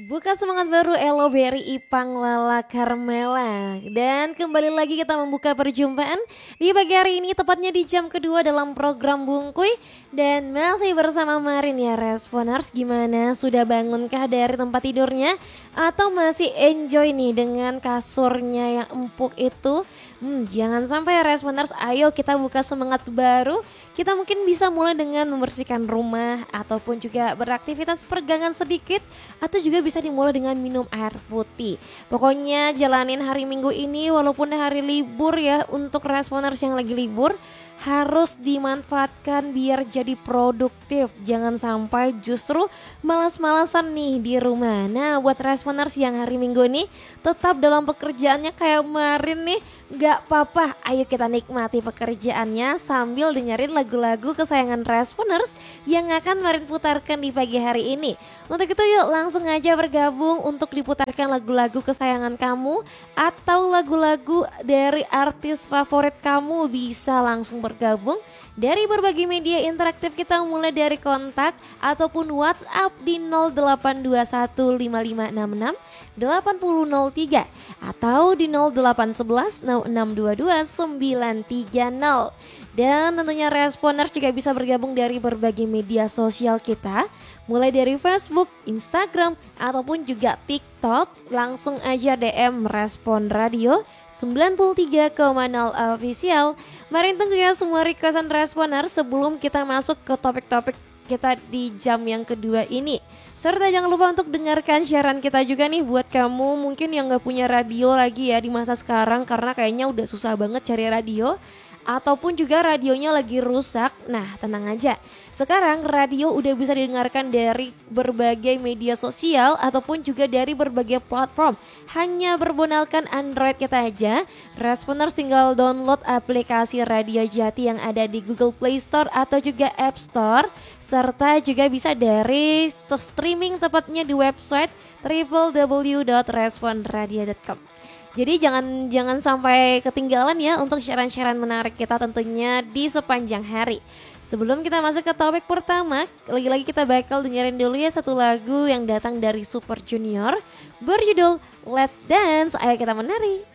Buka semangat baru Elo Berry Ipang Lala Carmela. Dan kembali lagi kita membuka perjumpaan di pagi hari ini, tepatnya di jam kedua dalam program Bungkuy. Dan masih bersama Marin ya Responers. Gimana, sudah bangunkah dari tempat tidurnya? Atau masih enjoy nih dengan kasurnya yang empuk itu? Jangan sampai Responers, ayo kita buka semangat baru. Kita mungkin bisa mulai dengan membersihkan rumah, ataupun juga beraktivitas peregangan sedikit, atau juga bisa dimulai dengan minum air putih. Pokoknya jalanin hari Minggu ini walaupun hari libur ya, untuk Responers yang lagi libur harus dimanfaatkan biar jadi produktif. Jangan sampai justru malas-malasan nih di rumah. Nah, buat Responers yang hari Minggu ini tetap dalam pekerjaannya kayak kemarin nih, gak apa-apa, ayo kita nikmati pekerjaannya sambil dengerin lagu-lagu kesayangan Responers yang akan Marin putarkan di pagi hari ini. Untuk itu yuk langsung aja bergabung untuk diputarkan lagu-lagu kesayangan kamu atau lagu-lagu dari artis favorit kamu. Bisa langsung bergabung dari berbagai media interaktif kita, mulai dari kontak ataupun WhatsApp di 082155668003 atau di 08110622 930. Dan tentunya Responers juga bisa bergabung dari berbagai media sosial kita, mulai dari Facebook, Instagram, ataupun juga TikTok. Langsung aja DM Respon Radio 93,0 official. Mari tunggu ya semua requestan Responers sebelum kita masuk ke topik-topik kita di jam yang kedua ini. Serta jangan lupa untuk dengarkan siaran kita juga nih buat kamu mungkin yang gak punya radio lagi ya di masa sekarang, karena kayaknya udah susah banget cari radio, ataupun juga radionya lagi rusak. Nah, tenang aja, sekarang radio udah bisa didengarkan dari berbagai media sosial ataupun juga dari berbagai platform. Hanya berbonalkan Android kita aja, Responers tinggal download aplikasi Radio Jati yang ada di Google Play Store atau juga App Store. Serta juga bisa dari streaming tepatnya di website www.responradio.com. Jadi jangan sampai ketinggalan ya untuk siaran-siaran menarik kita tentunya di sepanjang hari. Sebelum kita masuk ke topik pertama, lagi-lagi kita bakal dengerin dulu ya satu lagu yang datang dari Super Junior berjudul Let's Dance. Ayo kita menari.